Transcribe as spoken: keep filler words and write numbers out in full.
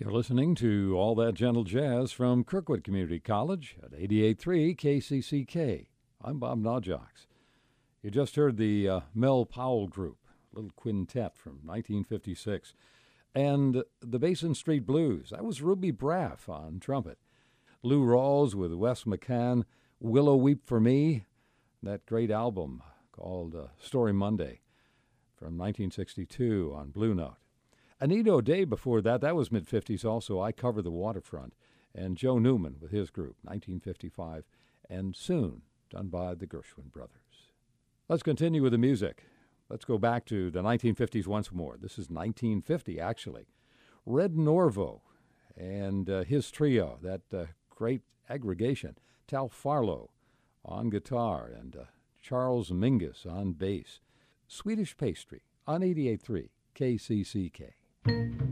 You're listening to All That Gentle Jazz from Kirkwood Community College at eighty-eight point three K C C K. I'm Bob Nawjox. You just heard the uh, Mel Powell Group, little quintet from nineteen fifty-six, and the Basin Street Blues. That was Ruby Braff on trumpet. Lou Rawls with Wes McCann, Willow Weep for Me, that great album called uh, Story Monday from nineteen sixty-two on Blue Note. Anita O'Day before that, that was mid-fifties also, I Cover the Waterfront, and Joe Newman with his group, nineteen fifty-five, and Soon, done by the Gershwin Brothers. Let's continue with the music. Let's go back to the nineteen fifties once more. This is nineteen fifty, actually. Red Norvo and uh, his trio, that uh, great aggregation, Tal Farlow on guitar and uh, Charles Mingus on bass. Swedish Pastry on eighty-eight point three K C C K.